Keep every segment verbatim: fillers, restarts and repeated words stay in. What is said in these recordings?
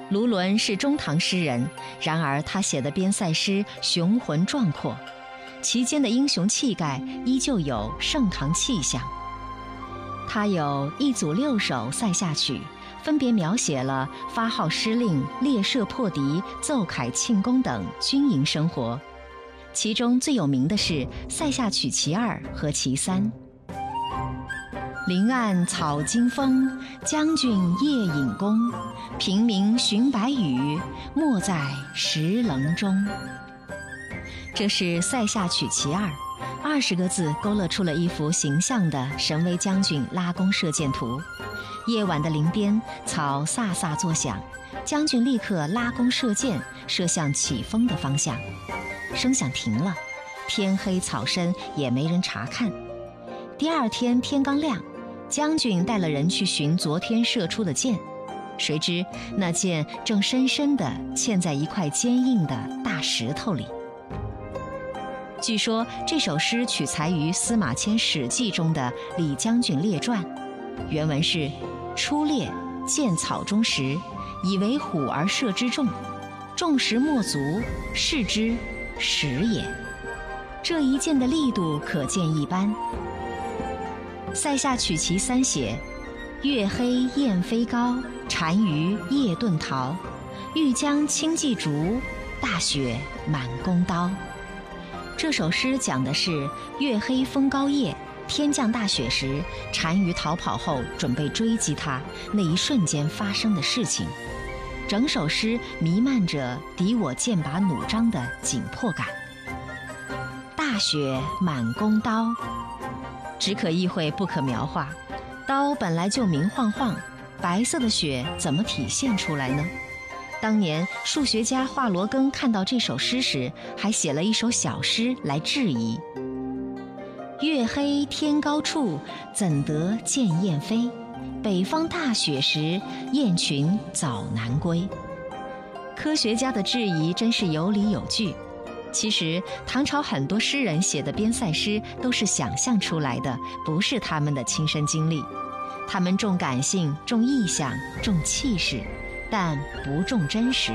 卢纶是中唐诗人，然而他写的边塞诗雄浑壮阔，其间的英雄气概依旧有盛唐气象。他有一组六首塞下曲，分别描写了发号施令、列射破敌、奏凯庆功等军营生活。其中最有名的是塞下曲其二和其三。林暗草惊风，将军夜引弓。平明寻白羽，没在石棱中。这是塞下曲其二，二十个字勾勒出了一幅形象的神威将军拉弓射箭图。夜晚的林边，草飒飒作响，将军立刻拉弓射箭，射向起风的方向。声响停了，天黑草深，也没人查看。第二天天刚亮，将军带了人去寻昨天射出的箭，谁知那箭正深深地嵌在一块坚硬的大石头里。据说这首诗取材于司马迁《史记》中的李将军列传，原文是：初列，见草中石，以为虎而射之众，众石莫足，视之，石也。这一箭的力度可见一斑。塞下曲其三写：月黑雁飞高，单于夜遁逃。欲将轻骑逐，大雪满弓刀。这首诗讲的是月黑风高夜，天降大雪时，单于逃跑后准备追击他那一瞬间发生的事情。整首诗弥漫着敌我剑拔弩张的紧迫感。大雪满弓刀，只可意会不可描画。刀本来就明晃晃，白色的雪怎么体现出来呢？当年数学家华罗庚看到这首诗时，还写了一首小诗来质疑：月黑天高处，怎得见雁飞？北方大雪时，雁群早南归。科学家的质疑真是有理有据。其实唐朝很多诗人写的边塞诗都是想象出来的，不是他们的亲身经历。他们重感性，重意象，重气势，但不重真实。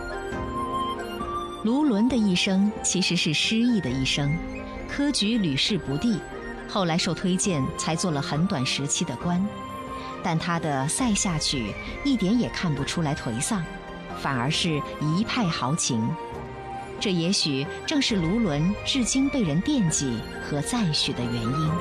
卢纶的一生其实是失意的一生，科举屡试不第，后来受推荐才做了很短时期的官。但他的塞下曲一点也看不出来颓丧，反而是一派豪情。这也许正是卢纶至今被人惦记和赞许的原因。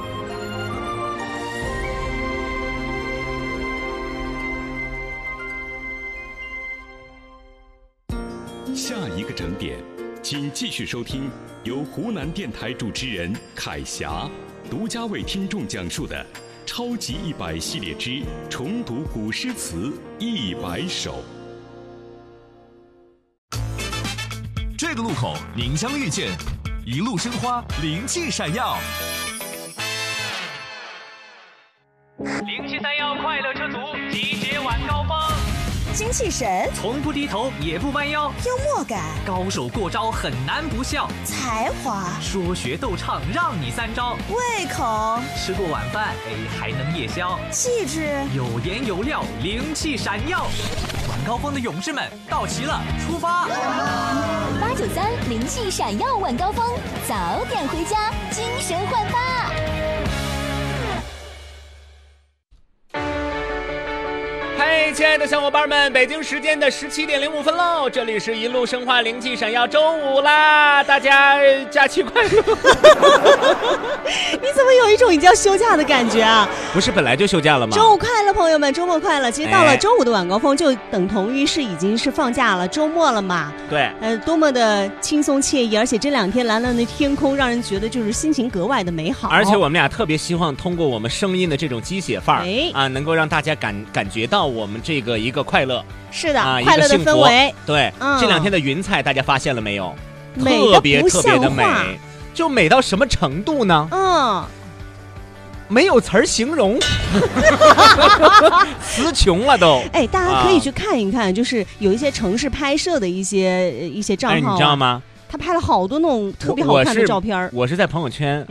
下一个整点，请继续收听由湖南电台主持人凯霞独家为听众讲述的超级一百系列之重读古诗词一百首。 这个路口您将遇见一路生花，灵气闪耀。 灵气闪耀，快乐车族集结晚高峰。 精气神， 从不低头也不弯腰； 幽默感， 高手过招很难不笑； 才华， 说学逗唱让你三招； 胃口， 吃过晚饭哎还能夜宵； 气质， 有颜有料，灵气闪耀。晚高峰的勇士们到齐了，出发！ 八九三灵气闪耀晚高峰，早点回家，精神焕发。 嗨，亲爱的小伙伴们，北京时间的十七点零五分喽，这里是一路生化灵气闪耀周五啦，大家假期快乐。 你怎么有一种已经要休假的感觉啊？ 不是本来就休假了吗？ 周五快乐，朋友们，周末快乐。其实到了周五的晚高峰，就等同于是已经是放假了，周末了嘛。 对， 呃，多么的轻松惬意，而且这两天蓝蓝的天空，让人觉得就是心情格外的美好。 而且我们俩特别希望通过我们声音的这种鸡血范儿、 哎、 啊，能够让大家感感觉到我们这个一个快乐。 是的、 啊， 快乐的氛围。 对、 嗯， 这两天的云彩大家发现了没有？ 美特别特别的美， 就美到什么程度呢？ 嗯， 没有词儿形容，词穷了都。 哎，大家可以去看一看，啊、就是有一些城市拍摄的一些一些账号、啊， 哎，你知道吗？ 他拍了好多那种特别好看的照片。 我是, 我是在朋友圈